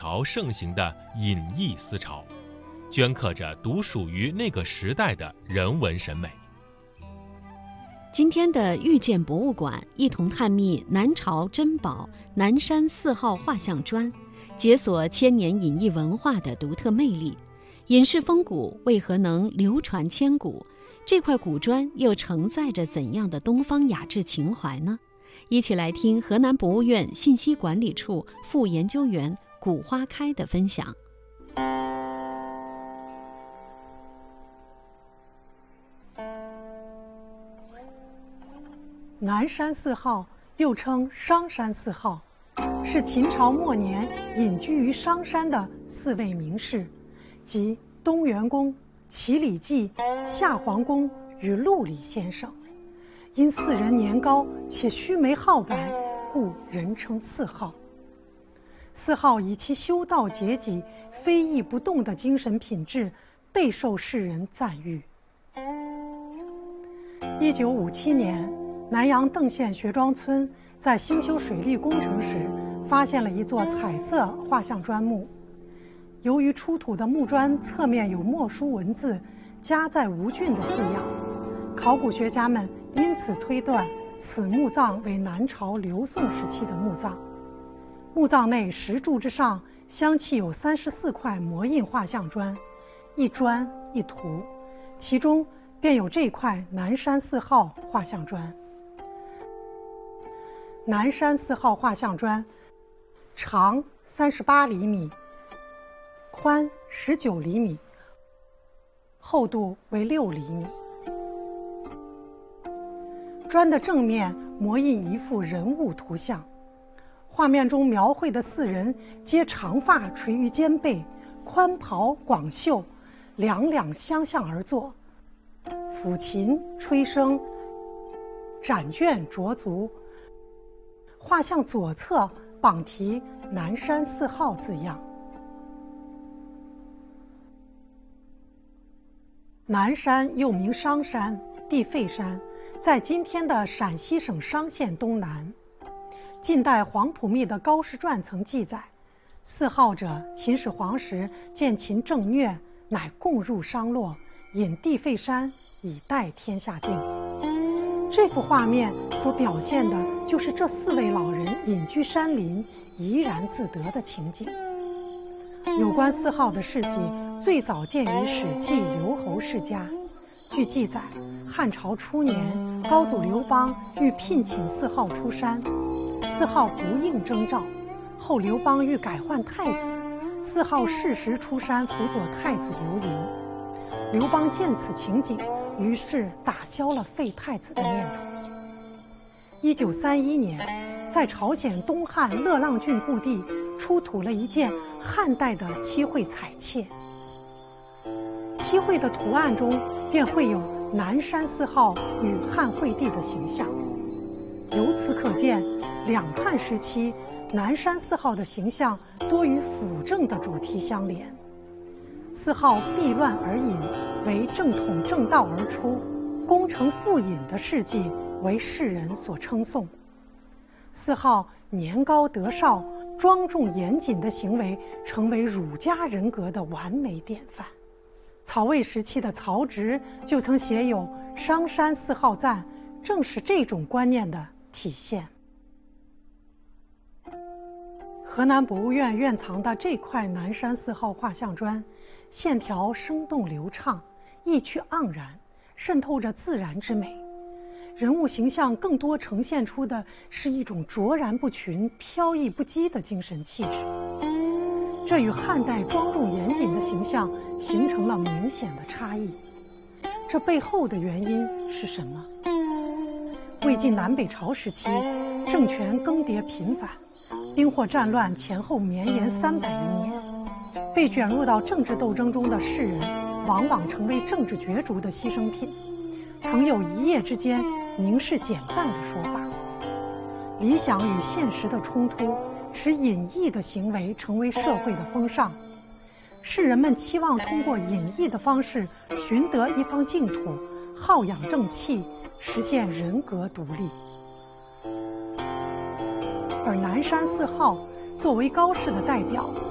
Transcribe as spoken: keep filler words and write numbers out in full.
朝盛行的隐逸思潮，镌刻着独属于那个时代的人文审美。 今天的遇见博物馆一同探秘南朝珍宝南山四号画像砖，解锁千年隐逸文化的独特魅力。隐士风骨为何能流传千古？这块古砖又承载着怎样的东方雅致情怀呢？一起来听河南博物院信息管理处副研究员古花开的分享。 南山四号又称商山四号，是秦朝末年隐居于商山的四位名士，即东元公、齐礼记、夏皇公与陆李先生。因四人年高且须眉皓白，故人称四号。四号以其修道节己、非议不动的精神品质，备受世人赞誉。一九五七年，南阳邓县学庄村在兴修水利工程时，发现了一座彩色画像砖墓。由于出土的木砖侧面有墨书文字“家在吴郡”的字样，考古学家们因此推断此墓葬为南朝刘宋时期的墓葬。墓葬内石柱之上相砌有三十四块模印画像砖，一砖一图，其中便有这块南山四号画像砖。南山四号画像砖长三十八厘米，宽十九厘米，厚度为六厘米。砖的正面模印一幅人物图像，画面中描绘的四人皆长发垂于肩背，宽袍广袖，两两相向而坐，抚琴吹笙，展卷着足。画像左侧榜题南山四号字样。南山又名商山、地费山，在今天的陕西省商县东南。晋代黄埔密的《高士传》曾记载，四号者，秦始皇时见秦政虐，乃共入商洛，引地费山以待天下定。这幅画面所表现的就是这四位老人隐居山林、怡然自得的情景。有关四号的事迹最早见于《史记·刘侯世家》。据记载，汉朝初年，高祖刘邦欲聘请四号出山，四号不应征召。后刘邦欲改换太子，四号适时出山辅佐太子刘盈。刘邦见此情景，于是打消了废太子的念头。一九三一年，在朝鲜东汉乐浪郡故地出土了一件汉代的漆绘彩妾，漆绘的图案中便会有南山四号与汉惠帝的形象。由此可见，两汉时期南山四号的形象多与辅政的主题相连。四号避乱而隐，为正统正道而出，功成复隐的事迹为世人所称颂。四号年高德少、庄重严谨的行为，成为儒家人格的完美典范。曹魏时期的曹植就曾写有《商山四号赞》，正是这种观念的体现。河南博物院院藏的这块南山四号画像砖，线条生动流畅，意趣盎然，渗透着自然之美。人物形象更多呈现出的是一种卓然不群、飘逸不羁的精神气质。这与汉代庄重严谨的形象形成了明显的差异。这背后的原因是什么？魏晋南北朝时期，政权更迭频繁，兵祸战乱前后绵延三百余年，被卷入到政治斗争中的士人，往往成为政治角逐的牺牲品。曾有一夜之间凝视简范的说法。理想与现实的冲突，使隐逸的行为成为社会的风尚。士人们期望通过隐逸的方式寻得一方净土，好养正气，实现人格独立。而南山四号作为高士的代表，